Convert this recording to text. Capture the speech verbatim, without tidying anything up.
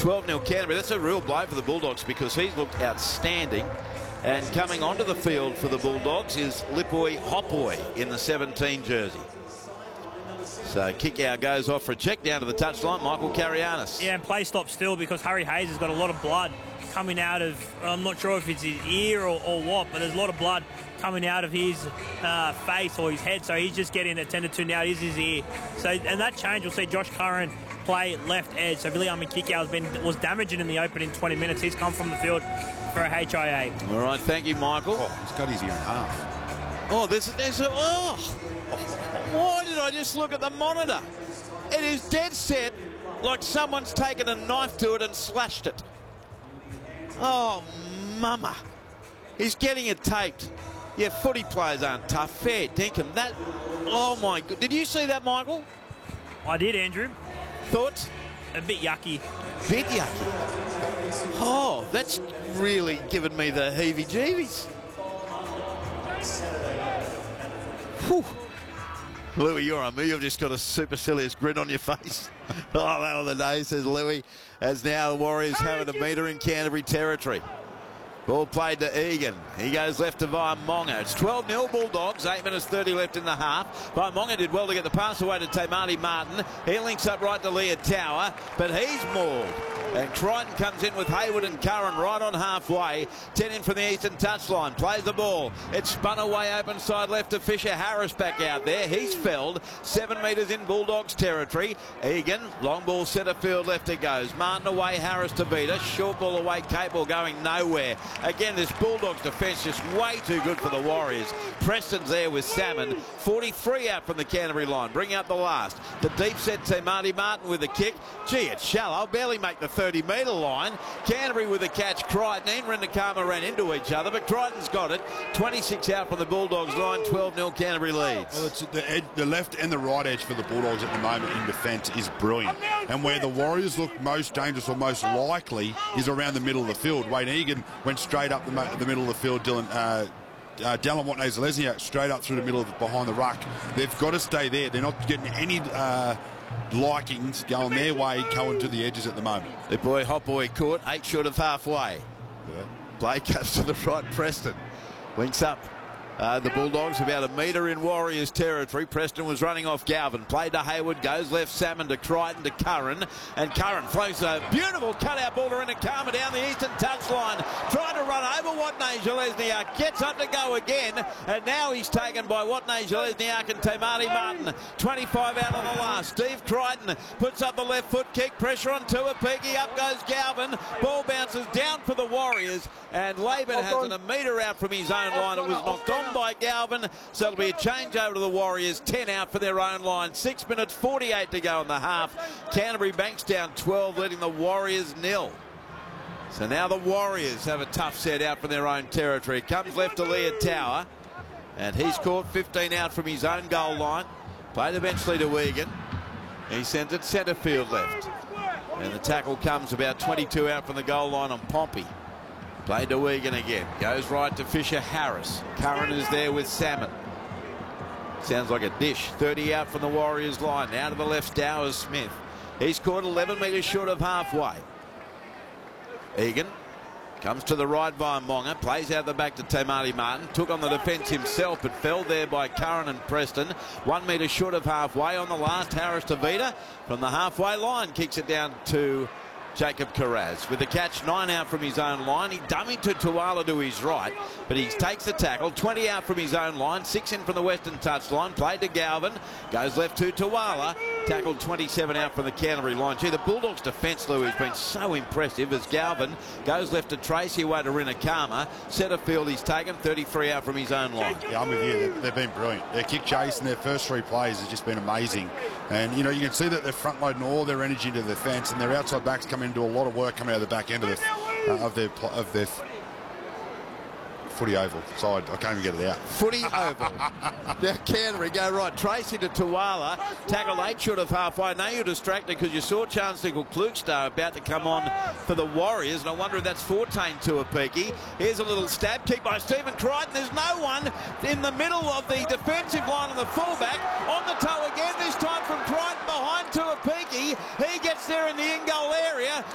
twelve nil Canterbury. That's a real blow for the Bulldogs because he's looked outstanding. And coming onto the field for the Bulldogs is Lipoi Hopoi in the seventeen jersey. So kick out goes off for a check down to the touchline. Michael Carianis. Yeah, and play stop still because Harry Hayes has got a lot of blood coming out of, I'm not sure if it's his ear or, or what, but there's a lot of blood coming out of his uh, face or his head. So he's just getting attended to now. It is his ear. So, and that change, we'll see Josh Curran play left edge. So William Kikau has been was damaging in the opening twenty minutes. He's come from the field for a H I A. All right, thank you, Michael. Oh, he's got his ear in half. Oh, there's, there's a, oh. Why did I just look at the monitor? It is dead set like someone's taken a knife to it and slashed it. Oh, mama. He's getting it taped. Yeah, footy players aren't tough. Fair dinkum. That, oh my God. Did you see that, Michael? I did, Andrew. Thoughts? A bit yucky. Bit yucky. Oh, that's really given me the heebie-jeebies. Whew. Louis, you're on me. You've just got a supercilious grin on your face. Oh, that of the day, says Louis, as now the Warriors having a metre in Canterbury territory. Ball played to Egan. He goes left to Vaimonga. It's twelve nil Bulldogs. eight minutes thirty left in the half. Vaimonga did well to get the pass away to Tamati Martin. He links up right to Leah Tower, but he's mauled. And Crichton comes in with Hayward and Curran right on halfway. ten in from the eastern touchline. Plays the ball. It's spun away open side left to Fisher Harris back out there. He's felled. Seven metres in Bulldogs territory. Egan, long ball centre field left it goes. Martin away, Harris to beat her. Short ball away, Cape Ball going nowhere. Again, this Bulldogs defence just way too good for the Warriors. Preston's there with Salmon. forty-three out from the Canterbury line. Bring out the last. The deep set to Marty Martin with a kick. Gee, it's shallow. Barely make the thirty metre line. Canterbury with a catch. Crichton and Rendakama ran into each other, but Crichton's got it. twenty-six out from the Bulldogs line. twelve nil Canterbury leads. Well, it's the, ed the left and the right edge for the Bulldogs at the moment in defence is brilliant. And where the Warriors look most dangerous or most likely is around the middle of the field. Wayne Egan went straight up the, the middle of the field. Dylan uh, Uh, Dallin Watney-Zelezniak straight up through the middle of the, behind the ruck. They've got to stay there. They're not getting any uh, likings going their way going to the edges at the moment. The boy Hopoi caught eight short of halfway. Yeah. Play cuts to the right. Preston links up. Uh, the Bulldogs about a metre in Warriors territory. Preston was running off Galvin. Played to Hayward. Goes left Salmon to Crichton to Curran. And Curran floats a beautiful cutout ball to Rendakama down the eastern touchline. Trying to run over Watney-Zelezniak. Gets up to go again. And now he's taken by Watney-Zelezniak and Tamati Martin. twenty-five out of the last. Steve Crichton puts up the left foot kick. Pressure on Tuapiki. Up goes Galvin. Ball bounces down for the Warriors. And Laban has it a metre out from his own line. It was knocked on by Galvin, so it'll be a change over to the Warriors. ten out for their own line. six minutes forty-eight to go in the half. Canterbury Banks down twelve, leading the Warriors nil. So now the Warriors have a tough set out from their own territory. It comes left to Leah Tower, and he's caught fifteen out from his own goal line. Played eventually to Egan. He sends it centre field left. And the tackle comes about twenty-two out from the goal line on Pompey. Played to Egan again. Goes right to Fisher Harris. Curran is there with Salmon. Sounds like a dish. thirty out from the Warriors line. Now to the left, Dowers Smith. He's caught eleven metres short of halfway. Egan comes to the right by Monga. Plays out the back to Tamati Martin. Took on the defence himself, but fell there by Curran and Preston. One metre short of halfway on the last. Harris to Vita from the halfway line. Kicks it down to Jacob Carraz with the catch. Nine out from his own line. He dummied to Tuala to his right, but he takes the tackle. twenty out from his own line. Six in from the western touchline. Played to Galvin. Goes left to Tuala. Tackled twenty-seven out from the Canterbury line. Gee, the Bulldogs defence, Lou, has been so impressive as Galvin goes left to Tracy away to Rendakama. Centre field he's taken. thirty-three out from his own line. Yeah, I'm with you. They've, they've been brilliant. Their kick chase and their first three plays has just been amazing. And, you know, you can see that they're front-loading all their energy into the defence, and their outside backs come in and do a lot of work coming out of the back end of, the, uh, of their of their footy oval side. I can't even get it out. Footy oval. Now Canterbury go right. Tracy to Tuala. Tackle eight short of halfway. Now you're distracted because you saw Chance Nickel Klugstar about to come on for the Warriors, and I wonder if that's fourteen Tuapiki. Here's a little stab kick by Stephen Crichton. There's no one in the middle of the defensive line and the fullback. On the toe again, this time from Crichton behind Tuapiki. He gets there in the in-goal area.